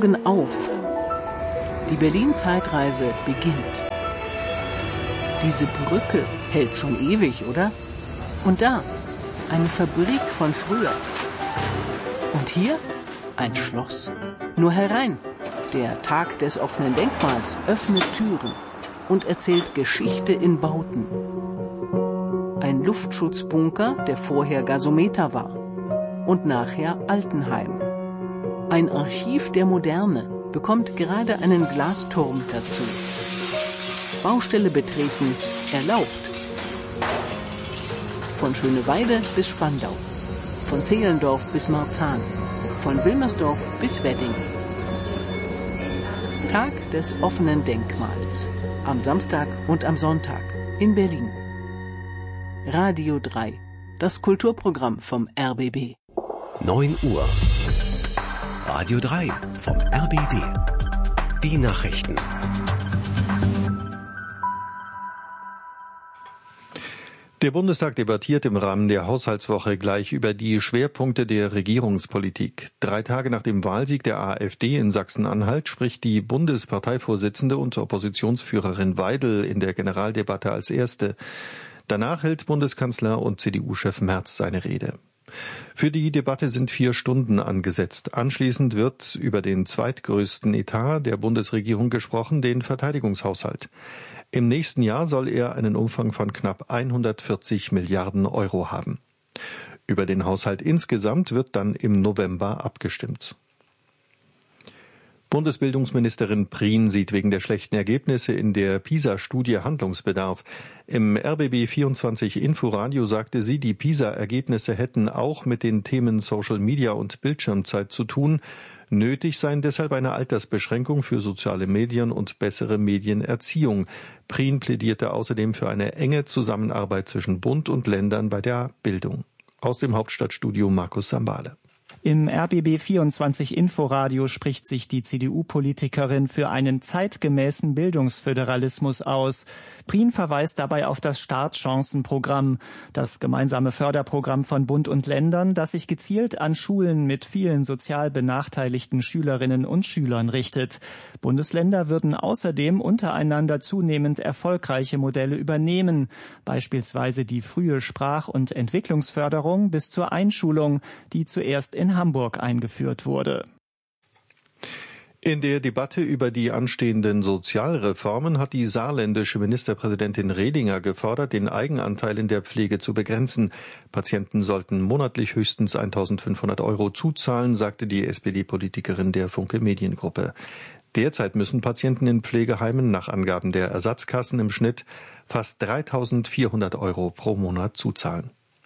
Augen auf. Die Berlin-Zeitreise beginnt. Diese Brücke hält schon ewig, oder? Und da, eine Fabrik von früher. Und hier ein Schloss. Nur herein. Der Tag des offenen Denkmals öffnet Türen und erzählt Geschichte in Bauten. Ein Luftschutzbunker, der vorher Gasometer war. Und nachher Altenheim. Ein Archiv der Moderne bekommt gerade einen Glasturm dazu. Baustelle betreten erlaubt. Von Schöneweide bis Spandau. Von Zehlendorf bis Marzahn. Von Wilmersdorf bis Wedding. Tag des offenen Denkmals. Am Samstag und am Sonntag in Berlin. Radio 3. Das Kulturprogramm vom RBB. 9 Uhr. Radio 3 vom RBB. Die Nachrichten. Der Bundestag debattiert im Rahmen der Haushaltswoche gleich über die Schwerpunkte der Regierungspolitik. 3 Tage nach dem Wahlsieg der AfD in Sachsen-Anhalt spricht die Bundesparteivorsitzende und Oppositionsführerin Weidel in der Generaldebatte als Erste. Danach hält Bundeskanzler und CDU-Chef Merz seine Rede. Für die Debatte sind 4 Stunden angesetzt. Anschließend wird über den zweitgrößten Etat der Bundesregierung gesprochen, den Verteidigungshaushalt. Im nächsten Jahr soll er einen Umfang von knapp 140 Milliarden Euro haben. Über den Haushalt insgesamt wird dann im November abgestimmt. Bundesbildungsministerin Prien sieht wegen der schlechten Ergebnisse in der PISA-Studie Handlungsbedarf. Im RBB 24 Inforadio sagte sie, die PISA-Ergebnisse hätten auch mit den Themen Social Media und Bildschirmzeit zu tun. Nötig seien deshalb eine Altersbeschränkung für soziale Medien und bessere Medienerziehung. Prien plädierte außerdem für eine enge Zusammenarbeit zwischen Bund und Ländern bei der Bildung. Aus dem Hauptstadtstudio Markus Sambale. Im RBB 24 Inforadio spricht sich die CDU-Politikerin für einen zeitgemäßen Bildungsföderalismus aus. Prien verweist dabei auf das Startchancenprogramm, das gemeinsame Förderprogramm von Bund und Ländern, das sich gezielt an Schulen mit vielen sozial benachteiligten Schülerinnen und Schülern richtet. Bundesländer würden außerdem untereinander zunehmend erfolgreiche Modelle übernehmen, beispielsweise die frühe Sprach- und Entwicklungsförderung bis zur Einschulung, die zuerst in Hamburg eingeführt wurde. In der Debatte über die anstehenden Sozialreformen hat die saarländische Ministerpräsidentin Redinger gefordert, den Eigenanteil in der Pflege zu begrenzen. Patienten sollten monatlich höchstens 1.500 Euro zuzahlen, sagte die SPD-Politikerin der Funke Mediengruppe. Derzeit müssen Patienten in Pflegeheimen nach Angaben der Ersatzkassen im Schnitt fast 3.400 Euro pro Monat zuzahlen.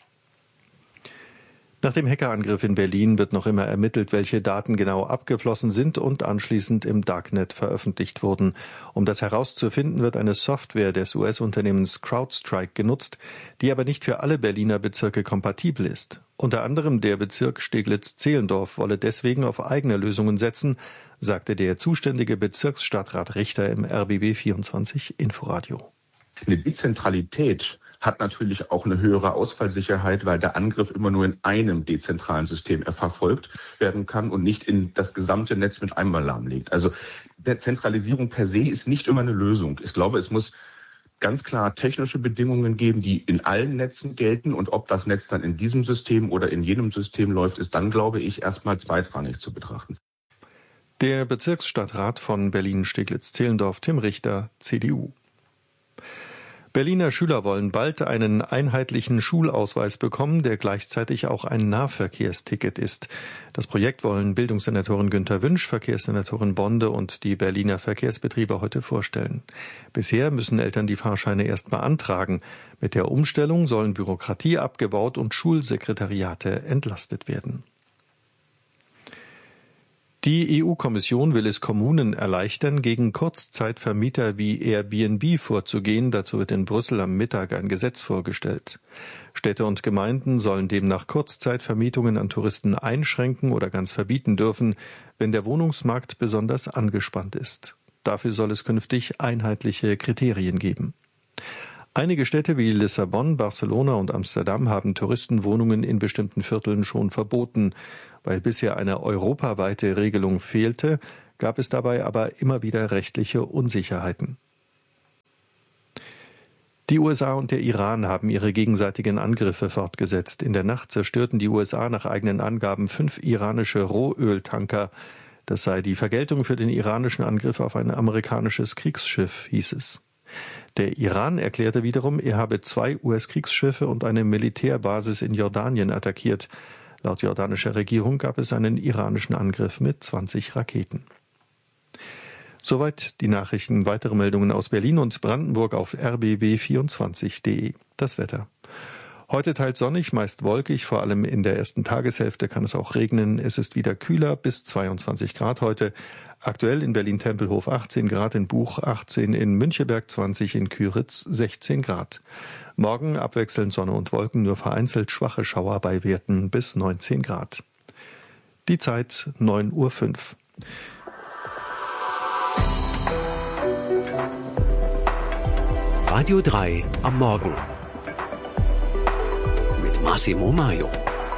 Nach dem Hackerangriff in Berlin wird noch immer ermittelt, welche Daten genau abgeflossen sind und anschließend im Darknet veröffentlicht wurden. Um das herauszufinden, wird eine Software des US-Unternehmens CrowdStrike genutzt, die aber nicht für alle Berliner Bezirke kompatibel ist. Unter anderem der Bezirk Steglitz-Zehlendorf wolle deswegen auf eigene Lösungen setzen, sagte der zuständige Bezirksstadtrat Richter im RBB 24 Inforadio. Eine Dezentralität hat natürlich auch eine höhere Ausfallsicherheit, weil der Angriff immer nur in einem dezentralen System verfolgt werden kann und nicht in das gesamte Netz mit einmal lahmlegt. Also Dezentralisierung per se ist nicht immer eine Lösung. Ich glaube, es muss ganz klar technische Bedingungen geben, die in allen Netzen gelten. Und ob das Netz dann in diesem System oder in jenem System läuft, ist dann, glaube ich, erstmal zweitrangig zu betrachten. Der Bezirksstadtrat von Berlin-Steglitz-Zehlendorf, Tim Richter, CDU. Berliner Schüler wollen bald einen einheitlichen Schulausweis bekommen, der gleichzeitig auch ein Nahverkehrsticket ist. Das Projekt wollen Bildungssenatorin Günter Wünsch, Verkehrssenatorin Bonde und die Berliner Verkehrsbetriebe heute vorstellen. Bisher müssen Eltern die Fahrscheine erst beantragen. Mit der Umstellung sollen Bürokratie abgebaut und Schulsekretariate entlastet werden. Die EU-Kommission will es Kommunen erleichtern, gegen Kurzzeitvermieter wie Airbnb vorzugehen. Dazu wird in Brüssel am Mittag ein Gesetz vorgestellt. Städte und Gemeinden sollen demnach Kurzzeitvermietungen an Touristen einschränken oder ganz verbieten dürfen, wenn der Wohnungsmarkt besonders angespannt ist. Dafür soll es künftig einheitliche Kriterien geben. Einige Städte wie Lissabon, Barcelona und Amsterdam haben Touristenwohnungen in bestimmten Vierteln schon verboten. Weil bisher eine europaweite Regelung fehlte, gab es dabei aber immer wieder rechtliche Unsicherheiten. Die USA und der Iran haben ihre gegenseitigen Angriffe fortgesetzt. In der Nacht zerstörten die USA nach eigenen Angaben 5 iranische Rohöltanker. Das sei die Vergeltung für den iranischen Angriff auf ein amerikanisches Kriegsschiff, hieß es. Der Iran erklärte wiederum, er habe 2 US-Kriegsschiffe und eine Militärbasis in Jordanien attackiert. Laut jordanischer Regierung gab es einen iranischen Angriff mit 20 Raketen. Soweit die Nachrichten. Weitere Meldungen aus Berlin und Brandenburg auf rbb24.de. Das Wetter. Heute teils sonnig, meist wolkig, vor allem in der ersten Tageshälfte kann es auch regnen. Es ist wieder kühler, bis 22 Grad heute. Aktuell in Berlin-Tempelhof 18 Grad, in Buch 18, in Müncheberg 20, in Küritz 16 Grad. Morgen abwechselnd Sonne und Wolken, nur vereinzelt schwache Schauer bei Werten bis 19 Grad. Die Zeit 9:05 Uhr. Radio 3 am Morgen mit Massimo Maio.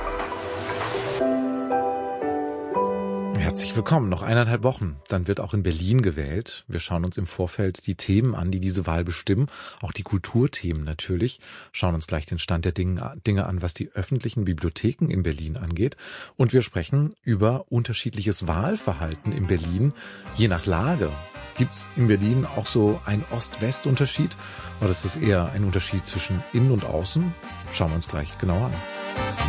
Herzlich willkommen. Noch 1,5 Wochen. Dann wird auch in Berlin gewählt. Wir schauen uns im Vorfeld die Themen an, die diese Wahl bestimmen. Auch die Kulturthemen natürlich. Schauen uns gleich den Stand der Dinge an, was die öffentlichen Bibliotheken in Berlin angeht. Und wir sprechen über unterschiedliches Wahlverhalten in Berlin, je nach Lage. Gibt es in Berlin auch so einen Ost-West-Unterschied? Oder ist das eher ein Unterschied zwischen Innen und Außen? Schauen wir uns gleich genauer an.